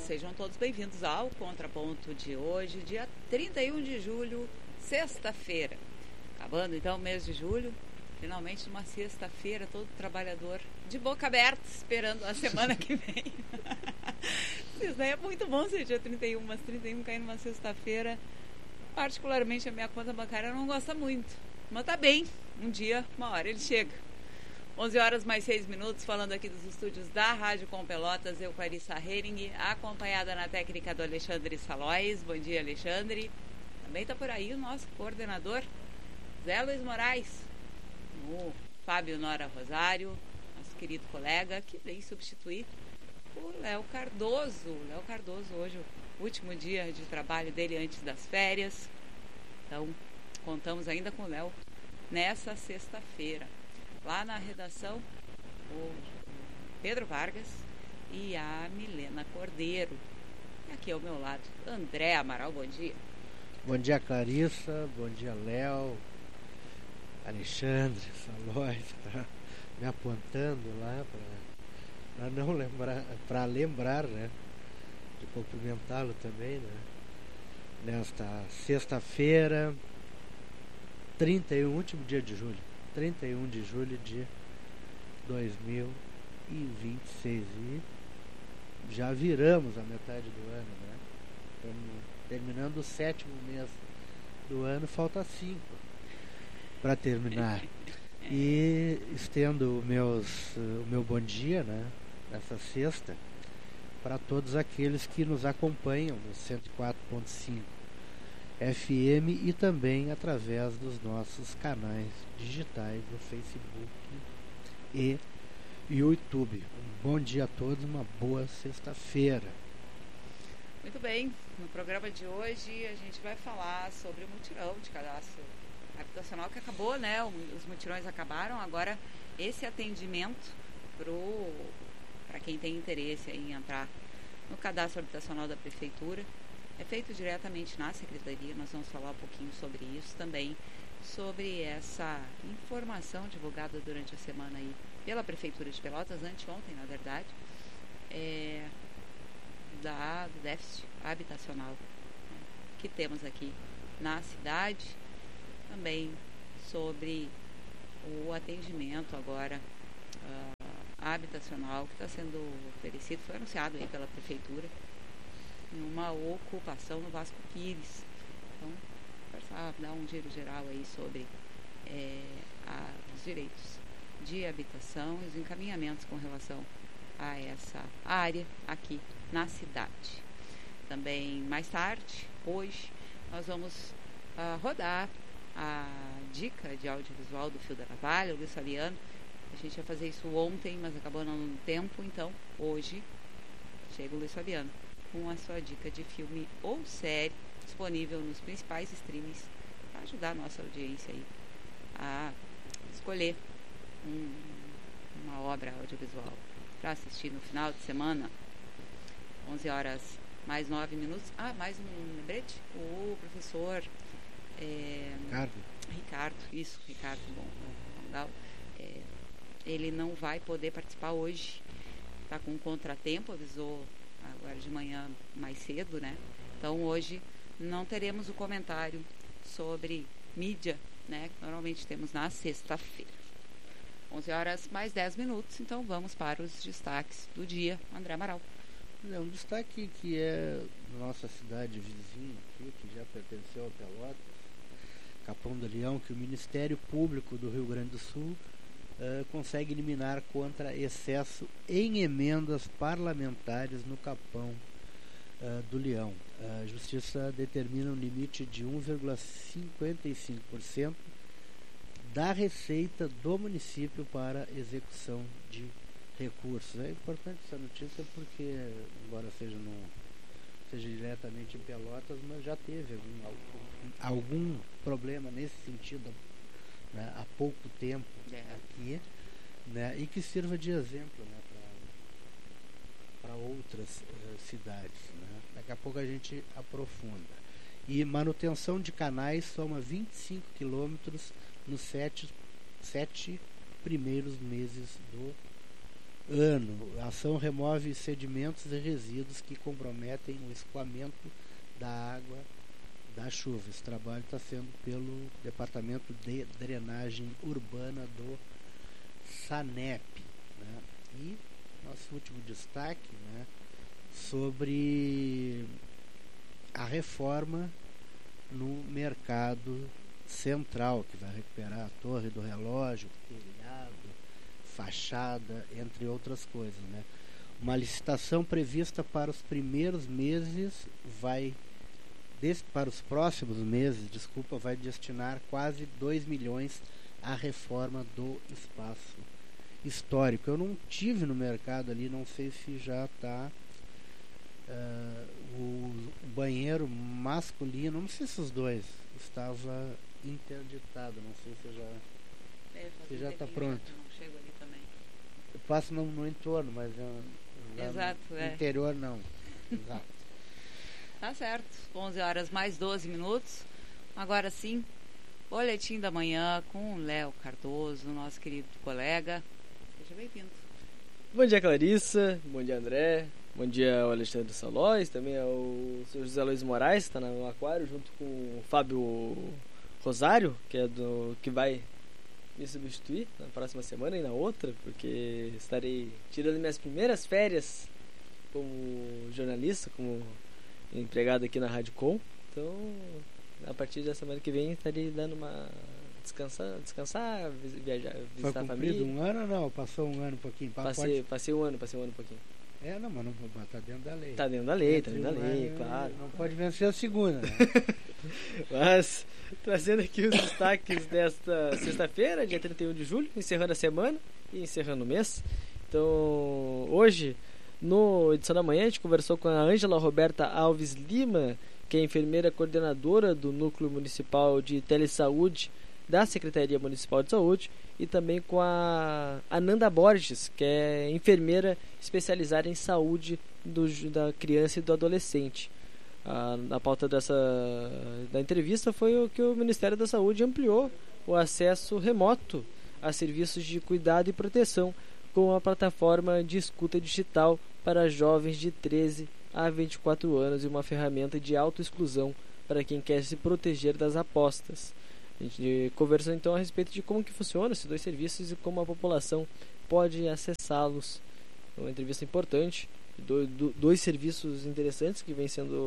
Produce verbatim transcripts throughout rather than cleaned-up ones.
sejam todos bem-vindos ao Contraponto de hoje, dia trinta e um de julho, sexta-feira. Acabando então o mês de julho, finalmente uma sexta-feira, todo trabalhador de boca aberta, esperando a semana que vem. Isso daí é muito bom ser dia trinta e um, mas trinta e um cair numa sexta-feira, particularmente a minha conta bancária não gosta muito. Mas tá bem, um dia, uma hora ele chega. onze horas mais seis minutos, falando aqui dos estúdios da Rádio Com Pelotas, eu, Clarissa Hering, acompanhada na técnica do Alexandre Salóis. Bom dia, Alexandre. Também está por aí o nosso coordenador, Zé Luiz Moraes, o Fábio Nora Rosário, nosso querido colega, que vem substituir o Léo Cardoso. O Léo Cardoso, hoje, o último dia de trabalho dele antes das férias. Então, contamos ainda com o Léo nessa sexta-feira. Lá na redação, o Pedro Vargas e a Milena Cordeiro. E aqui ao meu lado, André Amaral, bom dia. Bom dia, Clarissa, bom dia, Léo, Alexandre, Salóis, tá me apontando lá para não lembrar, para lembrar, né, de cumprimentá-lo também, né, nesta sexta-feira, trinta e um, último dia de julho. trinta e um de julho de dois mil e vinte e seis, e já viramos a metade do ano, né? Estamos terminando o sétimo mês do ano, falta cinco para terminar. E estendo meus, o meu bom dia, né, nessa sexta, para todos aqueles que nos acompanham no cento e quatro ponto cinco F M e também através dos nossos canais digitais do Facebook e YouTube. Um bom dia a todos, uma boa sexta-feira. Muito bem, no programa de hoje a gente vai falar sobre o mutirão de cadastro habitacional que acabou, né? Os mutirões acabaram, agora esse atendimento para quem tem interesse em entrar no cadastro habitacional da Prefeitura é feito diretamente na Secretaria. Nós vamos falar um pouquinho sobre isso também, sobre essa informação divulgada durante a semana aí pela Prefeitura de Pelotas, anteontem, na verdade, é, da, do déficit habitacional, né, que temos aqui na cidade, também sobre o atendimento agora uh, habitacional que está sendo oferecido, foi anunciado aí pela Prefeitura, uma ocupação no Vasco Pires. Então, conversar, dar um giro geral aí sobre é, a, os direitos de habitação e os encaminhamentos com relação a essa área aqui na cidade. Também mais tarde, hoje, nós vamos uh, rodar a dica de audiovisual do Fio da Navalha, o Luiz Fabiano. A gente ia fazer isso ontem, mas acabou não dando tempo, então hoje chega o Luiz Fabiano com a sua dica de filme ou série disponível nos principais streams para ajudar a nossa audiência aí a escolher um, uma obra audiovisual para assistir no final de semana. Onze horas mais nove minutos. Ah, mais um lembrete. O professor é, Ricardo. Ricardo, isso, Ricardo, bom, legal. É, ele não vai poder participar hoje, está com um contratempo, avisou agora de manhã mais cedo, né? Então hoje não teremos o comentário sobre mídia, né? Que normalmente temos na sexta-feira. onze horas mais dez minutos, então vamos para os destaques do dia. André Amaral. É um destaque que é nossa cidade vizinha aqui, que já pertenceu a Pelotas, Capão do Leão, que o Ministério Público do Rio Grande do Sul Uh, consegue eliminar contra excesso em emendas parlamentares no Capão uh, do Leão. A Justiça determina um limite de um vírgula cinquenta e cinco por cento da receita do município para execução de recursos. É importante essa notícia porque, embora seja, no, seja diretamente em Pelotas, mas já teve algum, algum, algum problema nesse sentido, né, há pouco tempo é. aqui, né, e que sirva de exemplo, né, para outras uh, cidades, né. Daqui a pouco a gente aprofunda. E manutenção de canais soma vinte e cinco quilômetros nos sete, sete primeiros meses do ano. A ação remove sedimentos e resíduos que comprometem o escoamento da água da chuva. Esse trabalho está sendo pelo Departamento de Drenagem Urbana do SANEP, né? E nosso último destaque, né, sobre a reforma no mercado central, que vai recuperar a torre do relógio, telhado, fachada, entre outras coisas, né? Uma licitação prevista para os primeiros meses vai des, para os próximos meses, desculpa, vai destinar quase dois milhões à reforma do espaço histórico. Eu não tive no mercado ali, não sei se já está uh, o, o banheiro masculino, não sei se os dois estava interditado, não sei se já é, se já está pronto. Não chego ali também. Eu passo no, no entorno, mas eu, Exato, no é. interior não. Exato. Tá certo, onze horas mais doze minutos. Agora sim, boletim da manhã com o Léo Cardoso, nosso querido colega. Seja bem-vindo. Bom dia, Clarissa. Bom dia, André. Bom dia ao Alexandre Salóis, também ao senhor José Luiz Moraes, que está no aquário, junto com o Fábio Rosário, que é do que vai me substituir na próxima semana e na outra, porque estarei tirando minhas primeiras férias como jornalista, como empregado aqui na Rádio Com. Então, a partir da semana que vem, estarei dando uma descansar, descansar viajar, visitar Foi a família. um ano ou não? Passou um ano um pouquinho? Passei, Pode... passei um ano, passei um ano um pouquinho. É, não, mas não tá dentro da lei. Tá dentro da lei, tá dentro da lei, um claro. Não pode vencer a segunda, né? Mas, trazendo aqui os destaques desta sexta-feira, dia trinta e um de julho, encerrando a semana e encerrando o mês. Então, hoje, no Edição da Manhã, a gente conversou com a Ângela Roberta Alves Lima, que é enfermeira coordenadora do Núcleo Municipal de Telesaúde da Secretaria Municipal de Saúde, e também com a Ananda Borges, que é enfermeira especializada em saúde do, da criança e do adolescente. A, a pauta dessa, da entrevista foi o que o Ministério da Saúde ampliou o acesso remoto a serviços de cuidado e proteção com a plataforma de escuta digital para jovens de treze a vinte e quatro anos e uma ferramenta de autoexclusão para quem quer se proteger das apostas. A gente conversou então a respeito de como que funciona esses dois serviços e como a população pode acessá-los. Uma entrevista importante, do, do, dois serviços interessantes que vêm sendo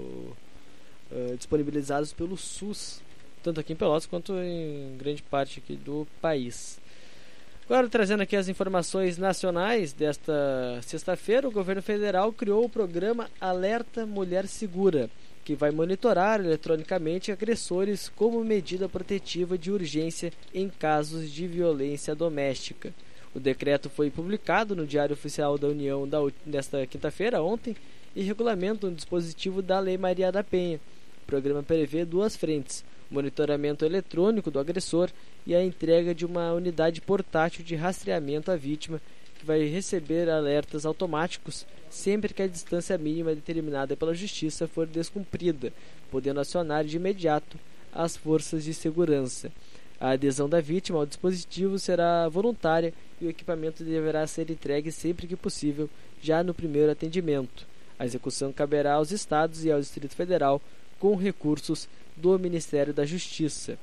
uh, disponibilizados pelo SUS, tanto aqui em Pelotas quanto em grande parte aqui do país. Agora, trazendo aqui as informações nacionais desta sexta-feira, o governo federal criou o programa Alerta Mulher Segura, que vai monitorar eletronicamente agressores como medida protetiva de urgência em casos de violência doméstica. O decreto foi publicado no Diário Oficial da União da, desta quinta-feira, ontem, e regulamenta um dispositivo da Lei Maria da Penha. O programa prevê duas frentes: monitoramento eletrônico do agressor e a entrega de uma unidade portátil de rastreamento à vítima, que vai receber alertas automáticos sempre que a distância mínima determinada pela Justiça for descumprida, podendo acionar de imediato as forças de segurança. A adesão da vítima ao dispositivo será voluntária e o equipamento deverá ser entregue sempre que possível, já no primeiro atendimento. A execução caberá aos Estados e ao Distrito Federal com recursos do Ministério da Justiça.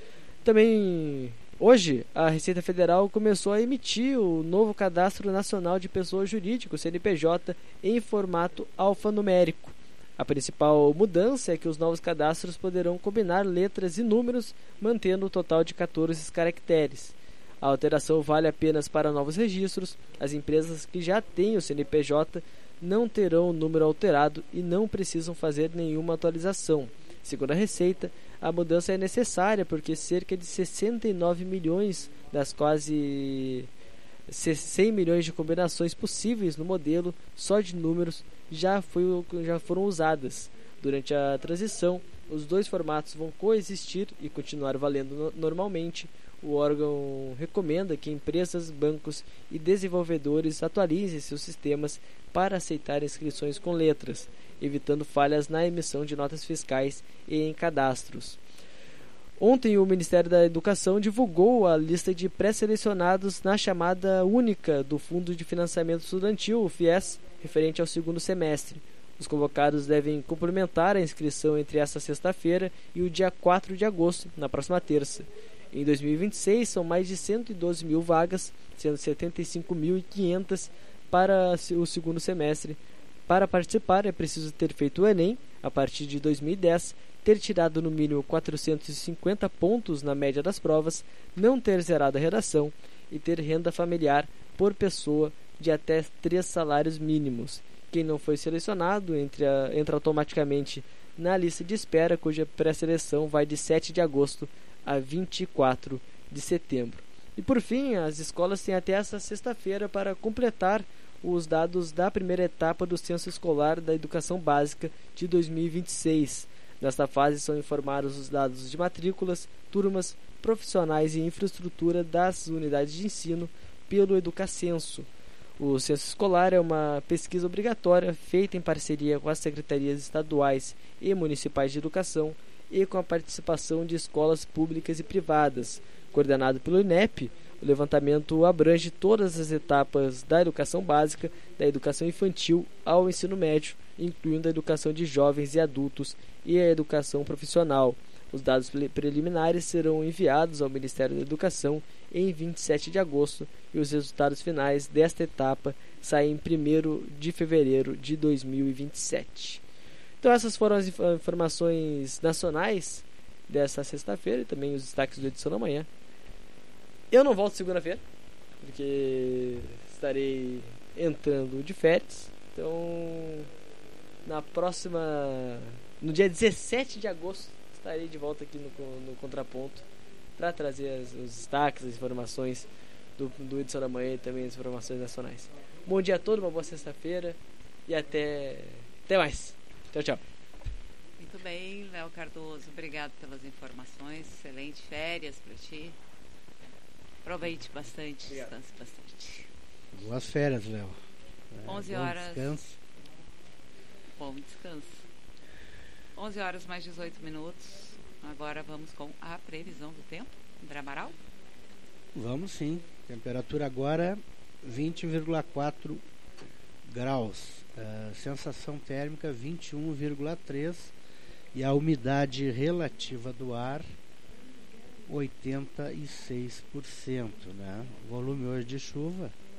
Também hoje, a Receita Federal começou a emitir o novo Cadastro Nacional de Pessoas Jurídicas, C N P J, em formato alfanumérico. A principal mudança é que os novos cadastros poderão combinar letras e números, mantendo o total de quatorze caracteres. A alteração vale apenas para novos registros. As empresas que já têm o C N P J não terão o número alterado e não precisam fazer nenhuma atualização. Segundo a Receita, a mudança é necessária porque cerca de sessenta e nove milhões das quase cem milhões de combinações possíveis no modelo só de números já, foi, já foram usadas. Durante a transição, os dois formatos vão coexistir e continuar valendo no, normalmente. O órgão recomenda que empresas, bancos e desenvolvedores atualizem seus sistemas para aceitar inscrições com letras, evitando falhas na emissão de notas fiscais e em cadastros. Ontem o Ministério da Educação divulgou a lista de pré-selecionados na chamada única do Fundo de Financiamento Estudantil, o FIES, referente ao segundo semestre. Os convocados devem complementar a inscrição entre esta sexta-feira e o dia quatro de agosto, na próxima terça. Em dois mil e vinte e seis, são mais de cento e doze mil vagas, sendo setenta e cinco mil e quinhentas para o segundo semestre. Para participar, é preciso ter feito o Enem, a partir de dois mil e dez, ter tirado no mínimo quatrocentos e cinquenta pontos na média das provas, não ter zerado a redação e ter renda familiar por pessoa de até três salários mínimos. Quem não foi selecionado entra, entra automaticamente na lista de espera, cuja pré-seleção vai de sete de agosto a vinte e quatro de setembro. E por fim, as escolas têm até esta sexta-feira para completar os dados da primeira etapa do Censo Escolar da Educação Básica de dois mil e vinte e seis. Nesta fase são informados os dados de matrículas, turmas, profissionais e infraestrutura das unidades de ensino pelo Educacenso. O Censo Escolar é uma pesquisa obrigatória feita em parceria com as secretarias estaduais e municipais de educação e com a participação de escolas públicas e privadas. Coordenado pelo INEP, o levantamento abrange todas as etapas da educação básica, da educação infantil ao ensino médio, incluindo a educação de jovens e adultos e a educação profissional. Os dados preliminares serão enviados ao Ministério da Educação em vinte e sete de agosto e os resultados finais desta etapa saem em primeiro de fevereiro de dois mil e vinte e sete. Então essas foram as informações nacionais desta sexta-feira e também os destaques do Edição da Manhã. Eu não volto segunda-feira, porque estarei entrando de férias. Então, na próxima... no dia dezessete de agosto, estarei de volta aqui no, no Contraponto para trazer as, os destaques, as informações do, do Edição da Manhã e também as informações nacionais. Bom dia a todos, uma boa sexta-feira e até, até mais. Tchau, tchau. Muito bem, Léo Cardoso, obrigado pelas informações. Excelente férias para ti. Aproveite bastante, descanse bastante. Boas férias, Léo. É, onze bom horas. Descanso. Bom descanso. onze horas mais dezoito minutos. Agora vamos com a previsão do tempo. André Amaral? Vamos sim. Temperatura agora vinte vírgula quatro graus. Uh, sensação térmica vinte e um vírgula três e a umidade relativa do ar oitenta e seis por cento, né? O volume hoje de chuva